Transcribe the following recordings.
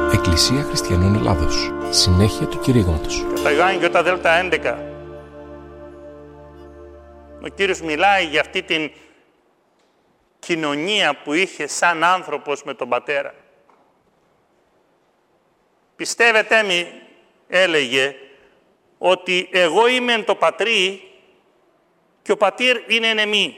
Εκκλησία Χριστιανών Ελλάδος. Συνέχεια του κηρύγματος. Κατά Ιωάννη Ιώτα Δέλτα 11. Ο Κύριος μιλάει για αυτή την κοινωνία που είχε σαν άνθρωπος με τον Πατέρα. Πιστεύετε μη, έλεγε, ότι εγώ είμαι εν το Πατρί και ο Πατήρ είναι εν εμεί.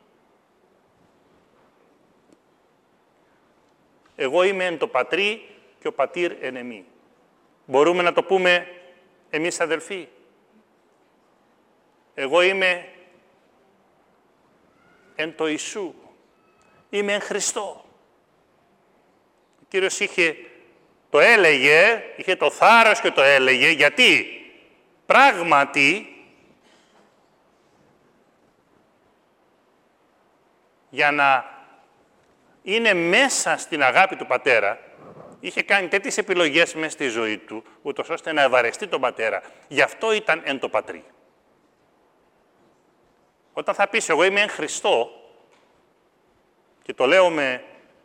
Εγώ είμαι εν το Πατρί και ο Πατήρ εν εμεί. Μπορούμε να το πούμε εμείς αδελφοί. Εγώ είμαι εν το Ιησού. Είμαι εν Χριστώ. Ο Κύριος το έλεγε, είχε το θάρρος και το έλεγε, γιατί πράγματι για να είναι μέσα στην αγάπη του Πατέρα, είχε κάνει τέτοιες επιλογές μέσα στη ζωή του, ούτως ώστε να ευαρεστεί τον Πατέρα. Γι' αυτό ήταν εν το Πατρί. Όταν θα πεις εγώ είμαι εν Χριστώ, και το λέω με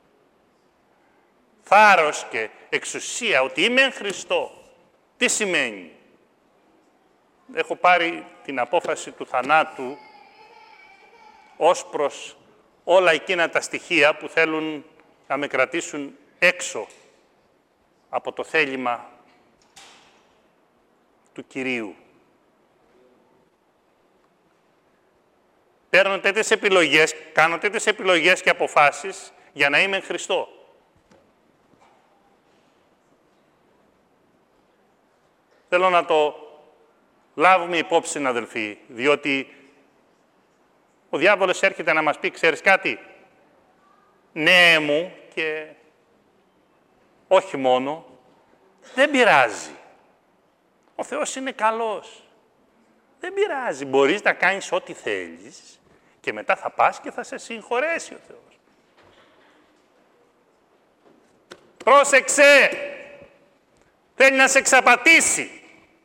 θάρρος και εξουσία ότι είμαι εν Χριστώ, τι σημαίνει? Έχω πάρει την απόφαση του θανάτου ως προς όλα εκείνα τα στοιχεία που θέλουν να με κρατήσουν έξω από το θέλημα του Κυρίου. Παίρνω τέτοιες επιλογές, κάνω τέτοιες επιλογές και αποφάσεις για να είμαι εν Χριστώ. Θέλω να το λάβουμε υπόψη, αδελφοί, διότι ο διάβολος έρχεται να μας πει, ξέρεις κάτι, ναι μου και όχι μόνο, δεν πειράζει. Ο Θεός είναι καλός. Δεν πειράζει, μπορείς να κάνεις ό,τι θέλεις και μετά θα πας και θα σε συγχωρέσει ο Θεός. Πρόσεξε! Θέλει να σε εξαπατήσει.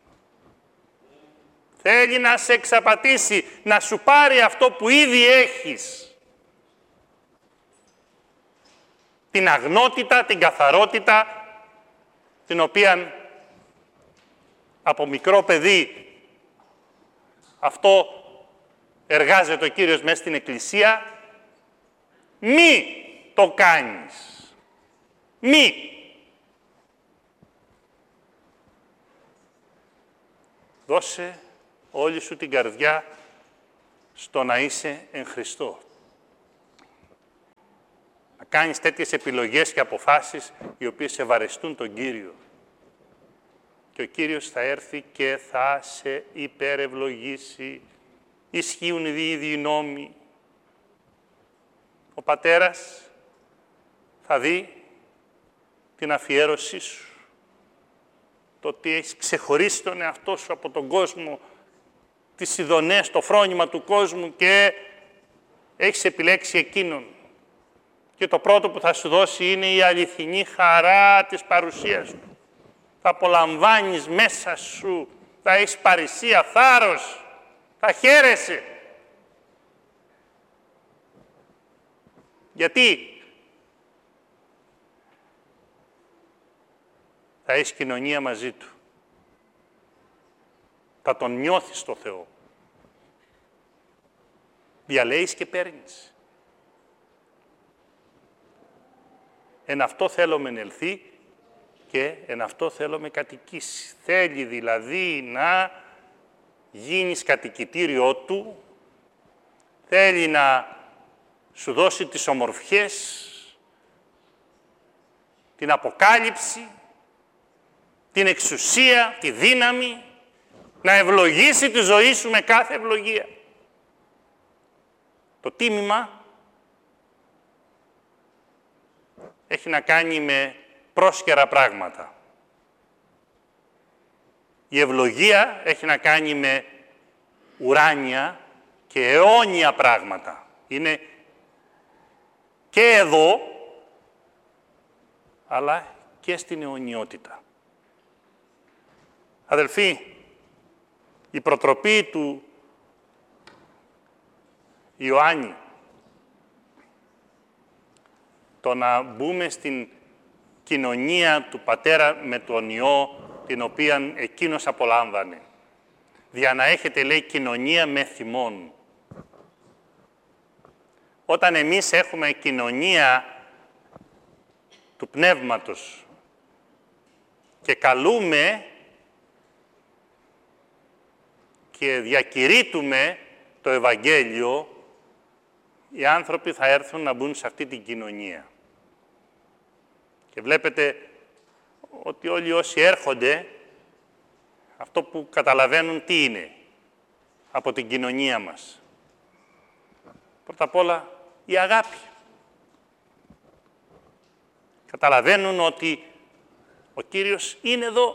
Θέλει να σε εξαπατήσει, να σου πάρει αυτό που ήδη έχεις. Την αγνότητα, την καθαρότητα, την οποία από μικρό παιδί αυτό εργάζεται ο Κύριος μέσα στην Εκκλησία. Μη το κάνεις. Μη. Δώσε όλη σου την καρδιά στο να είσαι εν Χριστώ. Να κάνεις τέτοιες επιλογές και αποφάσεις οι οποίες ευαρεστούν τον Κύριο. Και ο Κύριος θα έρθει και θα σε υπερευλογήσει. Ισχύουν οι ίδιοι νόμοι. Ο Πατέρας θα δει την αφιέρωσή σου. Το ότι έχεις ξεχωρίσει τον εαυτό σου από τον κόσμο, τις ειδονές, το φρόνημα του κόσμου και έχεις επιλέξει εκείνον. Και το πρώτο που θα σου δώσει είναι η αληθινή χαρά της παρουσίας του. Θα απολαμβάνεις μέσα σου, θα έχεις παρησία, θάρρος, θα χαίρεσαι. Γιατί θα έχεις κοινωνία μαζί του. Θα τον νιώθεις το Θεό. Διαλέγεις και παίρνεις. Εν αυτό θέλω με ελθεί και εν αυτό θέλω με κατοικήσει. Θέλει δηλαδή να γίνεις κατοικητήριό του, θέλει να σου δώσει τις ομορφιές, την αποκάλυψη, την εξουσία, τη δύναμη, να ευλογήσει τη ζωή σου με κάθε ευλογία. Το τίμημα έχει να κάνει με πρόσκαιρα πράγματα. Η ευλογία έχει να κάνει με ουράνια και αιώνια πράγματα. Είναι και εδώ, αλλά και στην αιωνιότητα. Αδελφοί, η προτροπή του Ιωάννη, το να μπούμε στην κοινωνία του Πατέρα με τον Υιό, την οποία εκείνος απολάμβανε. Για να έχετε, λέει, κοινωνία με θυμόν. Όταν εμείς έχουμε κοινωνία του Πνεύματος και καλούμε και διακηρύττουμε το Ευαγγέλιο, οι άνθρωποι θα έρθουν να μπουν σε αυτή την κοινωνία. Και βλέπετε ότι όλοι όσοι έρχονται, αυτό που καταλαβαίνουν τι είναι από την κοινωνία μας. Πρώτα απ' όλα, η αγάπη. Καταλαβαίνουν ότι ο Κύριος είναι εδώ.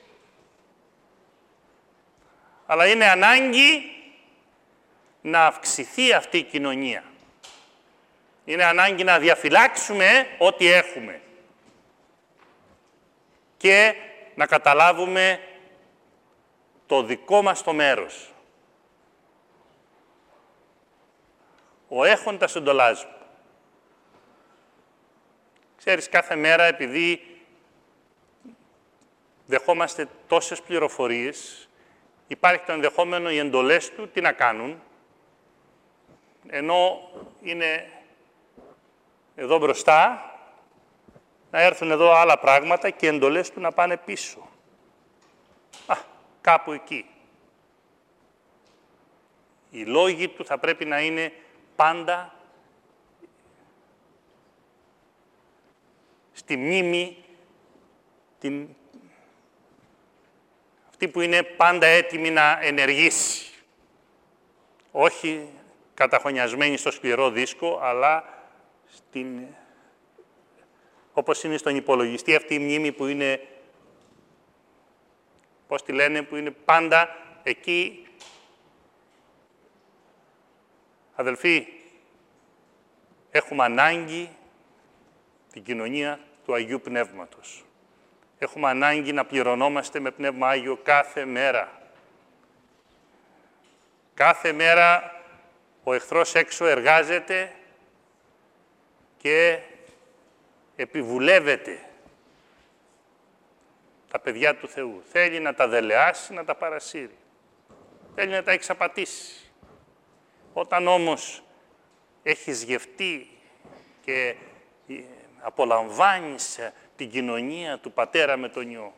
Αλλά είναι ανάγκη να αυξηθεί αυτή η κοινωνία. Είναι ανάγκη να διαφυλάξουμε ό,τι έχουμε. Και να καταλάβουμε το δικό μας το μέρος. Ο έχοντας εντολάζει. Ξέρεις, κάθε μέρα, επειδή δεχόμαστε τόσες πληροφορίες, υπάρχει το ενδεχόμενο οι εντολές του τι να κάνουν, ενώ είναι εδώ μπροστά, να έρθουν εδώ άλλα πράγματα και οι εντολές του να πάνε πίσω. Κάπου εκεί. Οι λόγοι του θα πρέπει να είναι πάντα στη μνήμη, αυτή που είναι πάντα έτοιμη να ενεργήσει. Όχι καταχωνιασμένη στο σκληρό δίσκο, αλλά όπως είναι στον υπολογιστή αυτή η μνήμη που είναι, πώς τη λένε, που είναι πάντα εκεί. Αδελφοί, έχουμε ανάγκη την κοινωνία του Αγίου Πνεύματος. Έχουμε ανάγκη να πληρωνόμαστε με Πνεύμα Άγιο κάθε μέρα. Κάθε μέρα ο εχθρός έξω εργάζεται και επιβουλεύεται τα παιδιά του Θεού. Θέλει να τα δελεάσει, να τα παρασύρει. Θέλει να τα εξαπατήσει. Όταν όμως έχεις γευτεί και απολαμβάνεις την κοινωνία του Πατέρα με τον Υιό,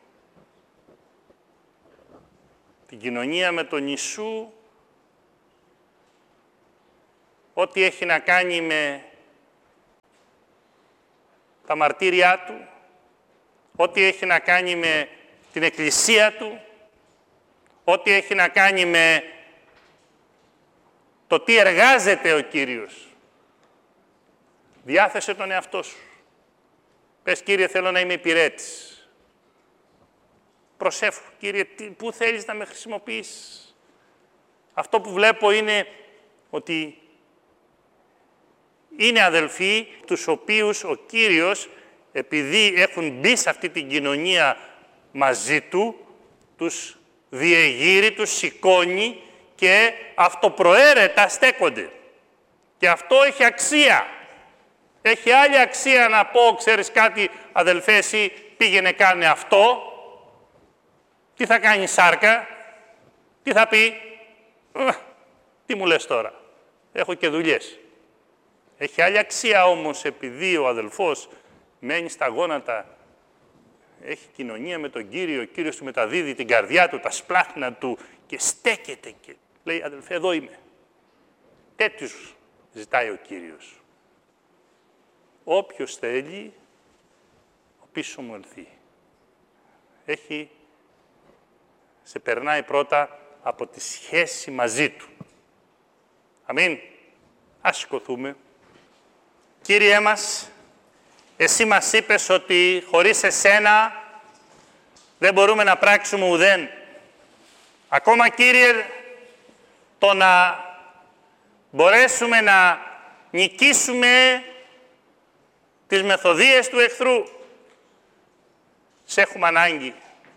την κοινωνία με τον Ιησού, ό,τι έχει να κάνει με τα μαρτύρια Του, ό,τι έχει να κάνει με την Εκκλησία Του, ό,τι έχει να κάνει με το τι εργάζεται ο Κύριος. Διάθεσε τον εαυτό σου. Πες, Κύριε, θέλω να είμαι υπηρέτης. Προσεύχου, Κύριε, πού θέλεις να με χρησιμοποιήσεις. Αυτό που βλέπω είναι ότι είναι αδελφοί τους οποίους ο Κύριος, επειδή έχουν μπει σε αυτή την κοινωνία μαζί Του, τους διεγείρει, τους σηκώνει και αυτοπροαίρετα στέκονται. Και αυτό έχει αξία. Έχει άλλη αξία να πω, ξέρεις κάτι, αδελφέ, εσύ πήγαινε κάνε αυτό. Τι θα κάνει σάρκα, τι θα πει, τι μου λες τώρα, έχω και δουλειές. Έχει άλλη αξία όμως επειδή ο αδελφός μένει στα γόνατα, έχει κοινωνία με τον Κύριο, ο Κύριος του μεταδίδει την καρδιά του, τα σπλάχνα του και στέκεται και λέει, αδελφέ, εδώ είμαι. Τέτοιους ζητάει ο Κύριος. Όποιος θέλει, ο πίσω μου ελθεί. Σε περνάει πρώτα από τη σχέση μαζί Του. Αμήν. Ας σηκωθούμε. Κύριέ μας, Εσύ μας είπες ότι χωρίς Εσένα δεν μπορούμε να πράξουμε ουδέν. Ακόμα, Κύριε, το να μπορέσουμε να νικήσουμε τις μεθοδείες του εχθρού, σε έχουμε ανάγκη.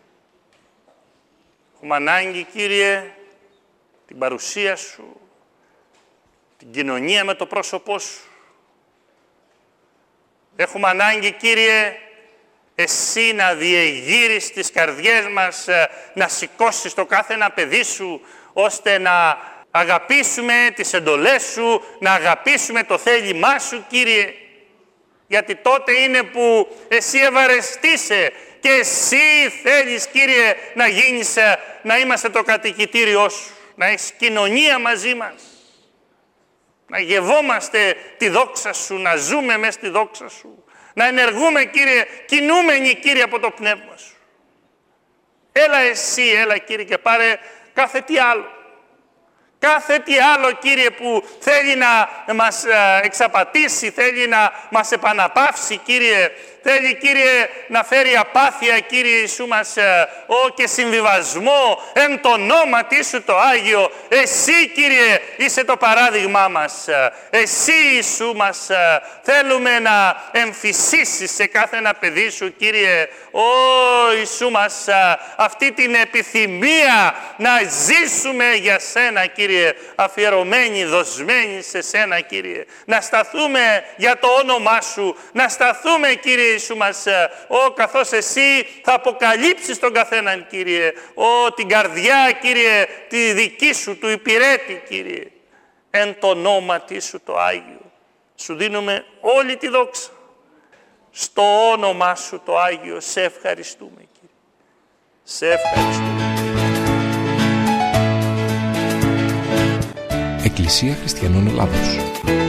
Έχουμε ανάγκη, Κύριε, την παρουσία Σου, την κοινωνία με το πρόσωπό Σου. Έχουμε ανάγκη, Κύριε, εσύ να διεγείρεις τις καρδιές μας, να σηκώσεις το κάθε ένα παιδί σου, ώστε να αγαπήσουμε τις εντολές σου, να αγαπήσουμε το θέλημά σου, Κύριε. Γιατί τότε είναι που εσύ ευαρεστείσαι και εσύ θέλεις, Κύριε, να γίνεις, να είμαστε το κατοικητήριό σου, να έχεις κοινωνία μαζί μας, να γευόμαστε τη δόξα σου, να ζούμε μέσα στη δόξα σου, να ενεργούμε, Κύριε, κινούμενοι, Κύριε, από το πνεύμα σου. Έλα εσύ, έλα, Κύριε, και πάρε κάθε τι άλλο. Κάθε τι άλλο, Κύριε, που θέλει να μας εξαπατήσει, θέλει να μας επαναπαύσει, Κύριε. Θέλει, Κύριε, να φέρει απάθεια, Κύριε Ιησού μας, και συμβιβασμό εν το ονόματι σου το Άγιο. Εσύ, Κύριε, είσαι το παράδειγμά μας. Εσύ, Ιησού μας, θέλουμε να εμφυσίσεις σε κάθε ένα παιδί σου, Κύριε. Ιησού μας, αυτή την επιθυμία να ζήσουμε για σένα, Κύριε, αφιερωμένοι, δοσμένοι σε σένα, Κύριε. Να σταθούμε για το όνομά σου, να σταθούμε, Κύριε Ιησού μας, καθώς εσύ θα αποκαλύψεις τον καθέναν, Κύριε, την καρδιά, Κύριε, τη δική σου, του υπηρέτη, Κύριε, εν το ονόματι σου το Άγιο. Σου δίνουμε όλη τη δόξα. Στο όνομά σου το Άγιο σε ευχαριστούμε, Κύριε. Σε ευχαριστούμε. Εκκλησία Χριστιανών Ελλάδος.